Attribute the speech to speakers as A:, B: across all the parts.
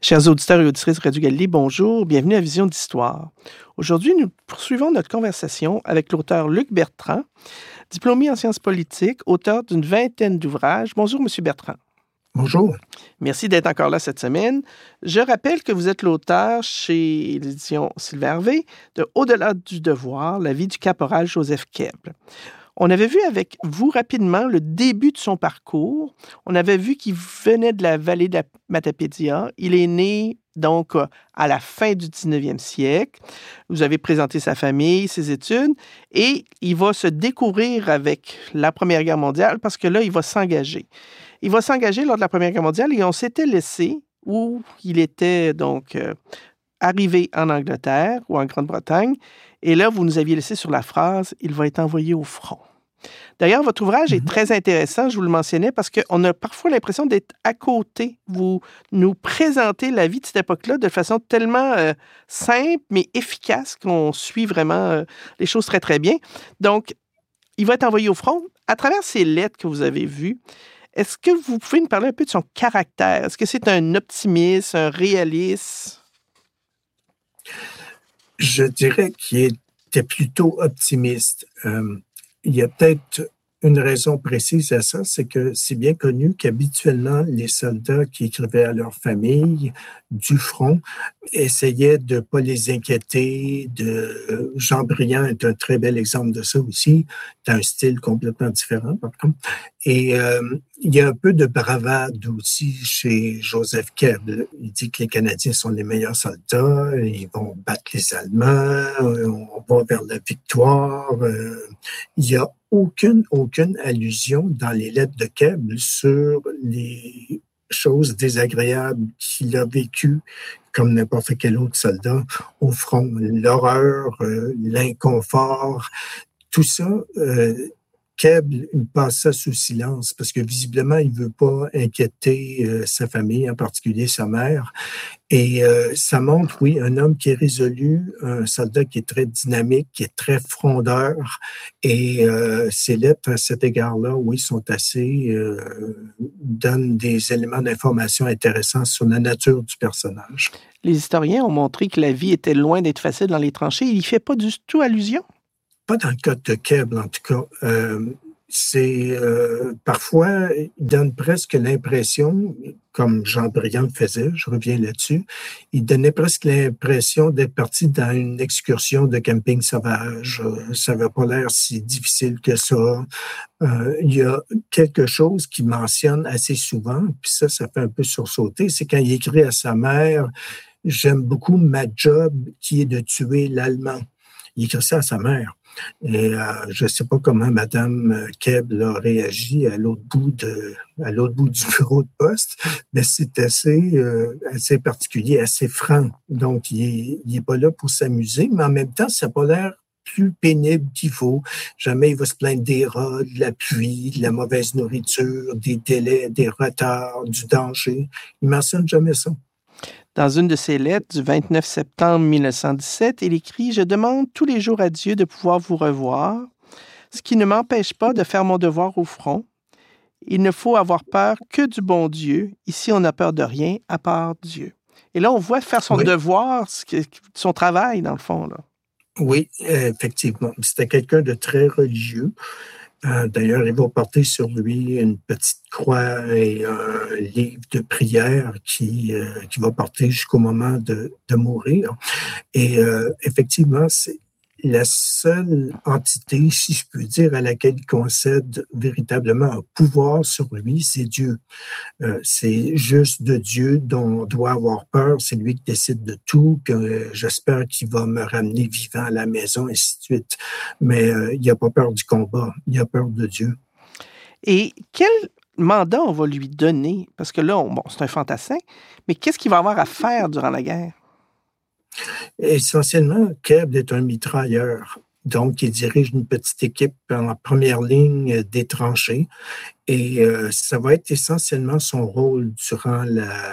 A: Chers auditeurs et auditrices de Radio Galilée, bonjour, bienvenue à Vision d'Histoire. Aujourd'hui, nous poursuivons notre conversation avec l'auteur Luc Bertrand, diplômé en sciences politiques, auteur d'une vingtaine d'ouvrages. Bonjour, M. Bertrand.
B: Bonjour.
A: Merci d'être encore là cette semaine. Je rappelle que vous êtes l'auteur chez l'édition Sylvain Hervé de Au-delà du devoir, la vie du caporal Joseph Keble. On avait vu avec vous rapidement le début de son parcours. On avait vu qu'il venait de la vallée de la Matapédia. Il est né donc à la fin du 19e siècle. Vous avez présenté sa famille, ses études, et il va se découvrir avec la Première Guerre mondiale parce que là, il va s'engager. Il va s'engager lors de la Première Guerre mondiale et on s'était laissé où il était donc arrivé en Angleterre ou en Grande-Bretagne. Et là, vous nous aviez laissé sur la phrase « Il va être envoyé au front ». D'ailleurs, votre ouvrage est très intéressant, je vous le mentionnais, parce qu'on a parfois l'impression d'être à côté. Vous nous présentez la vie de cette époque-là de façon tellement simple, mais efficace, qu'on suit vraiment les choses très, très bien. Donc, il va être envoyé au front. À travers ces lettres que vous avez vues, est-ce que vous pouvez nous parler un peu de son caractère? Est-ce que c'est un optimiste, un réaliste?
B: Je dirais qu'il était plutôt optimiste. Il y a peut-être une raison précise à ça, c'est que c'est bien connu qu'habituellement, les soldats qui écrivaient à leur famille du front essayaient de ne pas les inquiéter. Jean Briand est un très bel exemple de ça aussi, d'un style complètement différent, par contre. Et il y a un peu de bravade aussi chez Joseph Keble. Il dit que les Canadiens sont les meilleurs soldats, ils vont battre les Allemands, on va vers la victoire. Il y a aucune allusion dans les lettres de Keble sur les choses désagréables qu'il a vécues comme n'importe quel autre soldat au front. L'horreur, l'inconfort, tout ça, Keble, il passe ça sous silence parce que visiblement, il veut pas inquiéter sa famille, en particulier sa mère. Et ça montre, oui, un homme qui est résolu, un soldat qui est très dynamique, qui est très frondeur. Et ses lettres, à cet égard-là, oui, sont assez... donnent des éléments d'information intéressants sur la nature du personnage.
A: Les historiens ont montré que la vie était loin d'être facile dans les tranchées. Il n'y fait pas du tout allusion?
B: Pas dans le cas de Keble, en tout cas. C'est parfois, il donne presque l'impression, comme Jean Briand le faisait, je reviens là-dessus, il donnait presque l'impression d'être parti dans une excursion de camping sauvage. Ça n'avait pas l'air si difficile que ça. Il y a quelque chose qu'il mentionne assez souvent, puis ça fait un peu sursauter, c'est quand il écrit à sa mère « J'aime beaucoup ma job qui est de tuer l'Allemand ». Il écrit ça à sa mère. Et je ne sais pas comment Mme Keble a réagi à l'autre bout du bureau de poste, mais c'est assez particulier, assez franc. Donc, il est pas là pour s'amuser, mais en même temps, ça n'a pas l'air plus pénible qu'il faut. Jamais il va se plaindre des rats, de la pluie, de la mauvaise nourriture, des délais, des retards, du danger. Il mentionne jamais ça.
A: Dans une de ses lettres du 29 septembre 1917, il écrit « Je demande tous les jours à Dieu de pouvoir vous revoir, ce qui ne m'empêche pas de faire mon devoir au front. Il ne faut avoir peur que du bon Dieu. Ici, on n'a peur de rien à part Dieu. » Et là, on voit faire son devoir, son travail, dans le fond, là.
B: Oui, effectivement. C'était quelqu'un de très religieux. D'ailleurs, il va porter sur lui une petite croix et un livre de prière qui va porter jusqu'au moment de mourir. Et effectivement, c'est la seule entité, si je peux dire, à laquelle il concède véritablement un pouvoir sur lui, c'est Dieu. C'est juste de Dieu dont on doit avoir peur. C'est lui qui décide de tout. Puis, j'espère qu'il va me ramener vivant à la maison, et ainsi de suite. Mais il n'a pas peur du combat. Il a peur de Dieu.
A: Et quel mandat on va lui donner? Parce que là, c'est un fantassin, mais qu'est-ce qu'il va avoir à faire durant la guerre?
B: Essentiellement, Keble est un mitrailleur. Donc, il dirige une petite équipe en première ligne des tranchées. Et ça va être essentiellement son rôle durant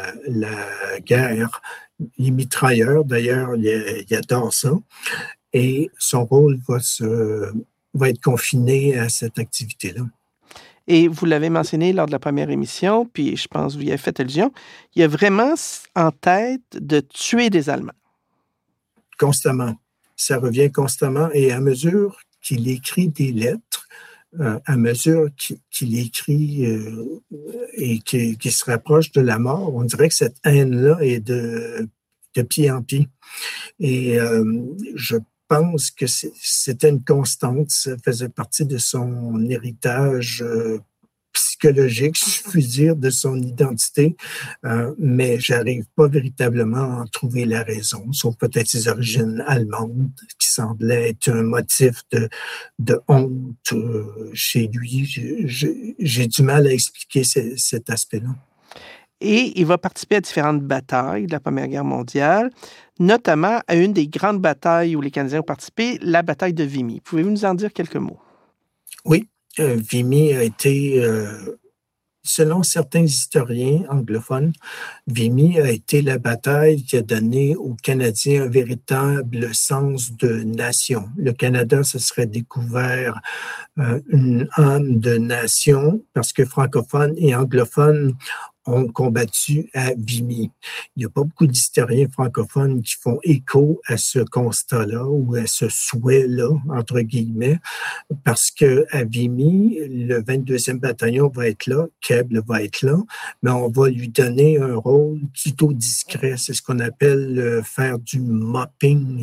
B: la guerre. Il est mitrailleur, d'ailleurs, il adore ça. Et son rôle va être confiné à cette activité-là.
A: Et vous l'avez mentionné lors de la première émission, puis je pense que vous y avez fait allusion, il a vraiment en tête de tuer des Allemands.
B: Constamment. Ça revient constamment. Et à mesure qu'il écrit des lettres, à mesure qu'il écrit et qu'il se rapproche de la mort, on dirait que cette haine-là est de pied en pied. Et je pense que c'était une constante, ça faisait partie de son héritage psychologique, si je puis dire, de son identité, mais j'arrive pas véritablement à en trouver la raison, sauf peut-être ses origines allemandes, qui semblaient être un motif de honte chez lui. J'ai du mal à expliquer cet aspect-là.
A: Et il va participer à différentes batailles de la Première Guerre mondiale, notamment à une des grandes batailles où les Canadiens ont participé, la bataille de Vimy. Pouvez-vous nous en dire quelques mots?
B: Oui, Vimy a été, selon certains historiens anglophones, Vimy a été la bataille qui a donné aux Canadiens un véritable sens de nation. Le Canada se serait découvert une âme de nation parce que francophones et anglophones ont combattu à Vimy. Il n'y a pas beaucoup d'historiens francophones qui font écho à ce constat-là ou à ce souhait-là, entre guillemets, parce que à Vimy, le 22e bataillon va être là, Keble va être là, mais on va lui donner un rôle plutôt discret. C'est ce qu'on appelle faire du mopping.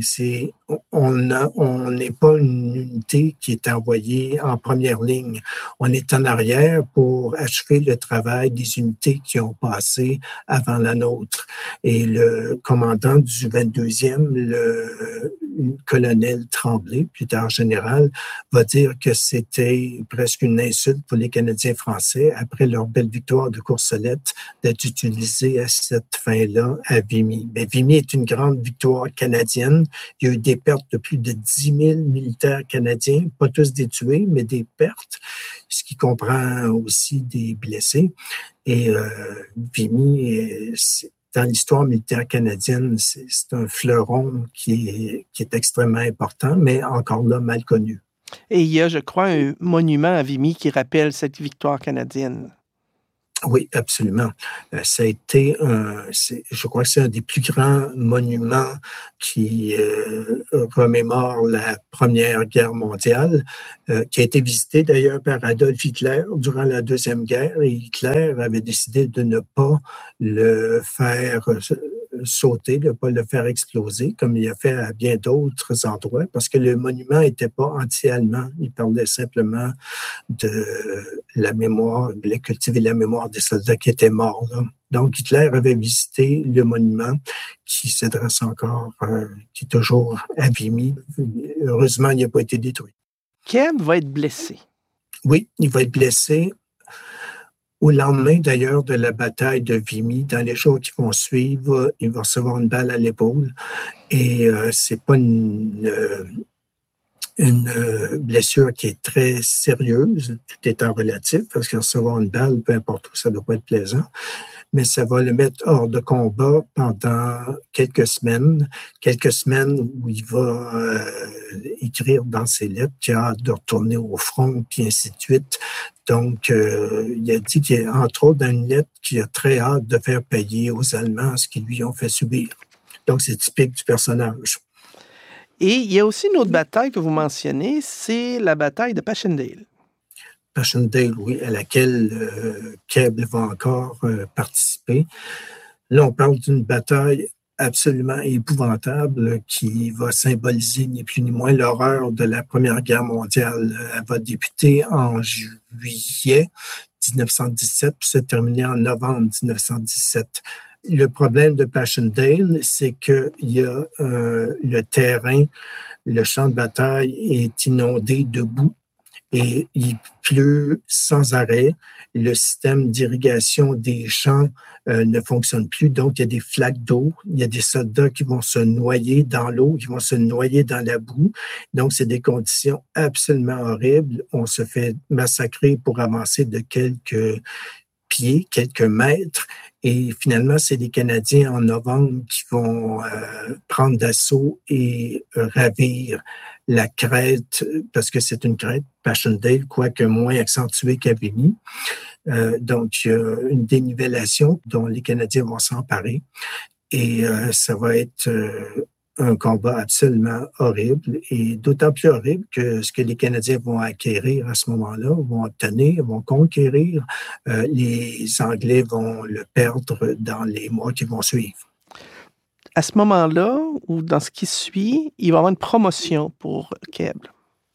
B: On n'est pas une unité qui est envoyée en première ligne. On est en arrière pour achever le travail des unités qui ont passé avant la nôtre. Et le commandant du 22e, le colonel Tremblay, plus tard général, va dire que c'était presque une insulte pour les Canadiens français, après leur belle victoire de Courcelette, d'être utilisés à cette fin-là à Vimy. Mais Vimy est une grande victoire canadienne. Il y a eu des pertes de plus de 10 000 militaires canadiens, pas tous des tués, mais des pertes, ce qui comprend aussi des blessés. Et Vimy, dans l'histoire militaire canadienne, c'est un fleuron qui est extrêmement important, mais encore là, mal connu.
A: Et il y a, je crois, un monument à Vimy qui rappelle cette victoire canadienne.
B: Oui, absolument. Ça a été je crois que c'est un des plus grands monuments qui remémore la Première Guerre mondiale, qui a été visité d'ailleurs par Adolf Hitler durant la Deuxième Guerre, et Hitler avait décidé de ne pas le faire sauter, de ne pas le faire exploser, comme il a fait à bien d'autres endroits, parce que le monument n'était pas anti-allemand. Il parlait simplement de la mémoire, il voulait cultiver la mémoire des soldats qui étaient morts, là. Donc, Hitler avait visité le monument qui s'adresse encore, qui est toujours à Vimy. Heureusement, il n'a pas été détruit.
A: Keble va être blessé.
B: Oui, il va être blessé. Au lendemain, d'ailleurs, de la bataille de Vimy, dans les jours qui vont suivre, il va recevoir une balle à l'épaule. Et c'est pas une blessure qui est très sérieuse, tout étant relatif, parce que recevoir une balle, peu importe où, ça ne doit pas être plaisant. Mais ça va le mettre hors de combat pendant quelques semaines où il va écrire dans ses lettres qu'il a hâte de retourner au front, puis ainsi de suite. Donc, il a dit qu'il y a, entre autres, dans une lettre, qu'il a très hâte de faire payer aux Allemands ce qu'ils lui ont fait subir. Donc, c'est typique du personnage.
A: Et il y a aussi une autre bataille que vous mentionnez, c'est la bataille de Passchendaele.
B: Passchendaele, oui, à laquelle Keble va encore participer. Là, on parle d'une bataille absolument épouvantable qui va symboliser ni plus ni moins l'horreur de la Première Guerre mondiale. Elle va débuter en juillet 1917 puis se terminer en novembre 1917. Le problème de Passchendaele, c'est qu'il y a le terrain, le champ de bataille est inondé de boue et il pleut sans arrêt. Le système d'irrigation des champs ne fonctionne plus, donc il y a des flaques d'eau. Il y a des soldats qui vont se noyer dans l'eau, qui vont se noyer dans la boue. Donc, c'est des conditions absolument horribles. On se fait massacrer pour avancer de quelques pieds, quelques mètres. Et finalement, c'est les Canadiens en novembre qui vont prendre d'assaut et ravir la crête, parce que c'est une crête, Passchendaele, quoique moins accentuée qu'Avigny. Donc, il y a une dénivellation dont les Canadiens vont s'emparer. Et ça va être un combat absolument horrible, et d'autant plus horrible que ce que les Canadiens vont acquérir à ce moment-là, vont obtenir, vont conquérir, les Anglais vont le perdre dans les mois qui vont suivre.
A: À ce moment-là, ou dans ce qui suit, il va y avoir une promotion pour Keble.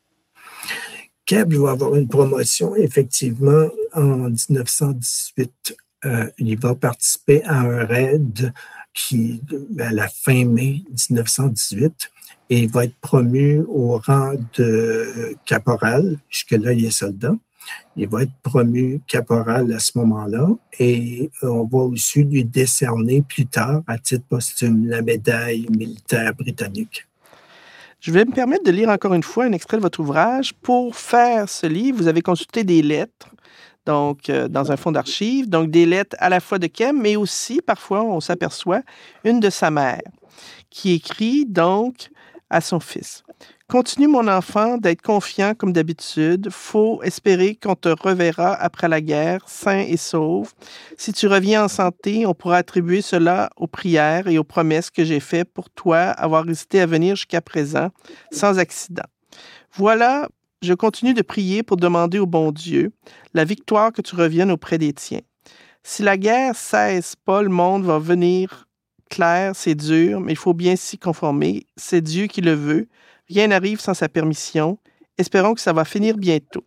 B: Keble va avoir une promotion, effectivement, en 1918. Il va participer à un raid qui, à la fin mai 1918, et il va être promu au rang de caporal. Jusque-là, il est soldat. Il va être promu caporal à ce moment-là, et on va aussi lui décerner plus tard, à titre posthume, la médaille militaire britannique.
A: Je vais me permettre de lire encore une fois un extrait de votre ouvrage. Pour faire ce livre, vous avez consulté des lettres, donc dans un fonds d'archives, donc des lettres à la fois de Keble, mais aussi, parfois, on s'aperçoit, une de sa mère, qui écrit donc à son fils. Continue, mon enfant, d'être confiant comme d'habitude. Faut espérer qu'on te reverra après la guerre, sain et sauf. Si tu reviens en santé, on pourra attribuer cela aux prières et aux promesses que j'ai faites pour toi, avoir hésité à venir jusqu'à présent, sans accident. Voilà, je continue de prier pour demander au bon Dieu la victoire, que tu reviennes auprès des tiens. Si la guerre cesse pas, le monde va venir clair, c'est dur, mais il faut bien s'y conformer. C'est Dieu qui le veut. Rien n'arrive sans sa permission. Espérons que ça va finir bientôt.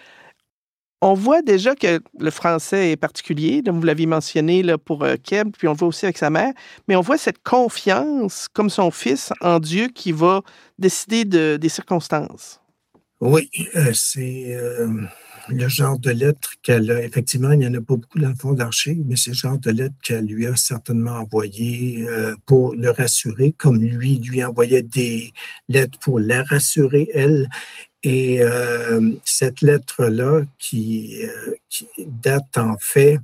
A: On voit déjà que le français est particulier. Vous l'aviez mentionné là, pour Keble, puis on le voit aussi avec sa mère. Mais on voit cette confiance, comme son fils, en Dieu qui va décider des circonstances.
B: Oui, c'est le genre de lettres qu'elle a. Effectivement, il n'y en a pas beaucoup dans le fond d'archives, mais c'est le genre de lettres qu'elle lui a certainement envoyé pour le rassurer, comme lui envoyait des lettres pour la rassurer, elle. Et cette lettre-là, qui date en fait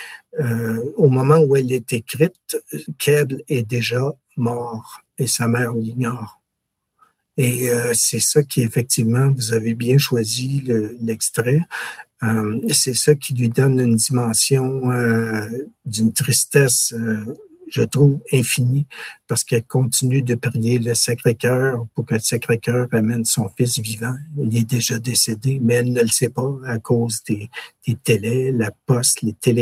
B: au moment où elle est écrite, Keble est déjà mort et sa mère l'ignore. Et c'est ça qui, effectivement, vous avez bien choisi l'extrait. C'est ça qui lui donne une dimension d'une tristesse, je trouve, infinie, parce qu'elle continue de prier le Sacré-Cœur pour que le Sacré-Cœur amène son fils vivant. Il est déjà décédé, mais elle ne le sait pas à cause des télés, la poste, les télé